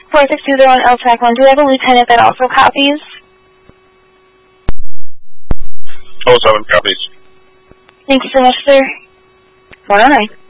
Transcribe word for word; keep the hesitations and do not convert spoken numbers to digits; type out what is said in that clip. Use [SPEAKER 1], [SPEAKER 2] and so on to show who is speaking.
[SPEAKER 1] four six two zero on L track one. Do we have a lieutenant that also copies?
[SPEAKER 2] oh seven copies.
[SPEAKER 1] Thank you so much, sir. one oh nine.